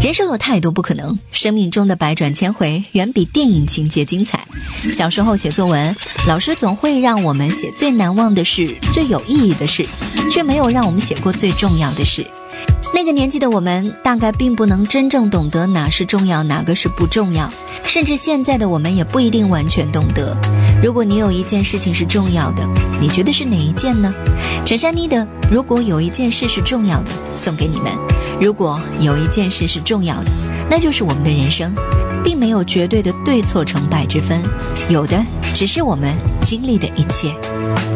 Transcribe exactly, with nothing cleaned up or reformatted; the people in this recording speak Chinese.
人生有太多不可能，生命中的百转千回远比电影情节精彩。小时候写作文，老师总会让我们写最难忘的事、最有意义的事，却没有让我们写过最重要的事。那个年纪的我们大概并不能真正懂得哪是重要，哪个是不重要，甚至现在的我们也不一定完全懂得。如果你有一件事情是重要的，你觉得是哪一件呢？陈珊妮的如果有一件事是重要的送给你们。如果有一件事是重要的，那就是我们的人生，并没有绝对的对错成败之分，有的只是我们经历的一切。